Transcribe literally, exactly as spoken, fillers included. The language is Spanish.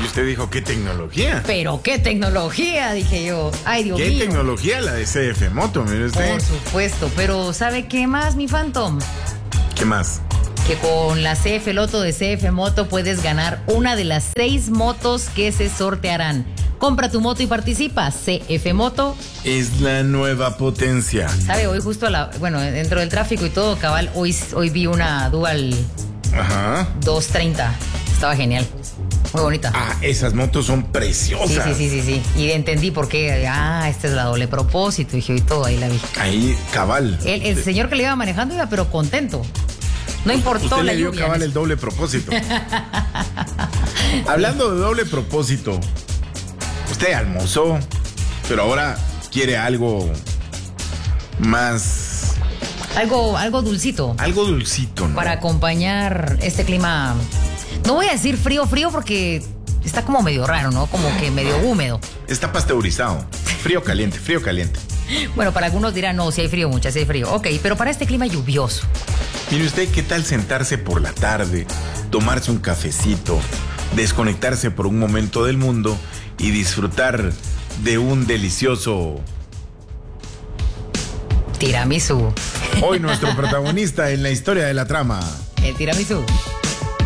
usted dijo, ¿qué tecnología? Pero qué tecnología, dije yo. Ay, Dios ¿Qué mío. tecnología la de C F Moto, mire usted? Por supuesto, pero ¿sabe qué más, mi Phantom? ¿Qué más? Que con la C F Loto de C F Moto puedes ganar una de las seis motos que se sortearán. Compra tu moto y participa. C F Moto es la nueva potencia. ¿Sabe? Hoy justo, a la, bueno, dentro del tráfico y todo, cabal, hoy, hoy vi una Dual Ajá. doscientos treinta. Estaba genial. Muy bonita. Ah, esas motos son preciosas. Sí, sí, sí, sí, sí. Y entendí por qué. Ah, esta es la doble propósito. Dije, y todo, ahí la vi. Ahí, cabal. El, el señor que le iba manejando iba, pero contento. No importó Usted la le dio lluvia. cabal el doble propósito. Hablando de doble propósito, usted almorzó, pero ahora quiere algo más... Algo, algo dulcito. Algo dulcito, ¿no? Para acompañar este clima. No voy a decir frío, frío, porque está como medio raro, ¿no? Como que medio húmedo. Está pasteurizado. Frío caliente, frío caliente. Bueno, para algunos dirán, no, si hay frío, muchas, si hay frío. Ok, pero para este clima lluvioso. Mire usted, ¿qué tal sentarse por la tarde, tomarse un cafecito, desconectarse por un momento del mundo y disfrutar de un delicioso... tiramisú? Hoy nuestro protagonista en la historia de la trama. El tiramisú.